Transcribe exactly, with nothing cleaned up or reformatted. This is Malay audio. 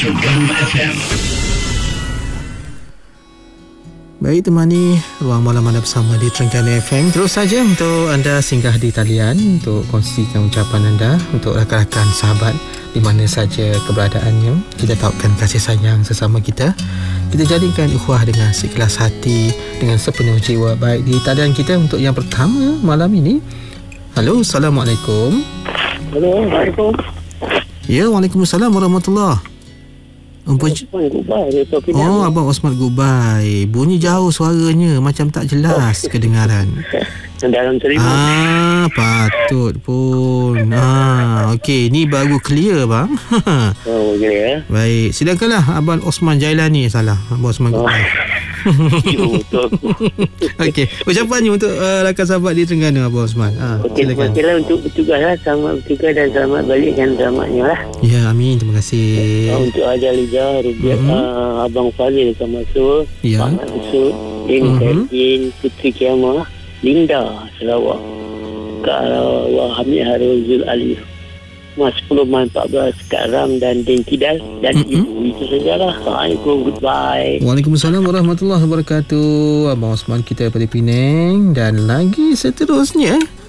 Terengganu F M. Baik, temani ruang malam anda bersama di Terengganu F M. Terus saja untuk anda singgah di talian untuk kongsikan ucapan anda untuk rakan-rakan sahabat di mana saja keberadaannya. Kita tahukan kasih sayang sesama kita. Kita jadikan ukhuwah dengan seikhlas hati, dengan sepenuh jiwa. Baik, di talian kita untuk yang pertama malam ini. Halo, Assalamualaikum. Halo, Assalamualaikum. Ya, Waalaikumsalam warahmatullahi. Umpuj- oh, Abang Osman Gubai. Bunyi jauh suaranya, macam tak jelas kedengaran. Dalam terima. Ah, patut pun. Ah, okey, ni baru clear bang. Oh, boleh ya. Baik, silakanlah Abang Osman Jailani salah. Abang Osman Gubai. Oh. Betul. Okey, ucapannya untuk uh, rakan sahabat di Terengganu Abang Osman. Ah, Okey, terima silakan. kasih untuk bertugas lah. Selamat bertugas dan selamat balik dan selamatnya lah. Ya, amin. Terima kasih. Uh, untuk Aja Liza, Rubiat, Mhm. uh, Abang Fazil Kamasul, Ya. Pak Mat Usud, Din Mhm. Kardin, Putri Kiamah, Linda Sarawak, Kak Wah Hamid Harun Zul Alif, Mas sepuluh Man empat belas, Kak Ram dan Din Kidal dan Mhm. Ibu. Itu sajalah. Assalamualaikum. Goodbye. Waalaikumsalam warahmatullahi wabarakatuh. Abang Osman kita daripada Penang. Dan lagi seterusnya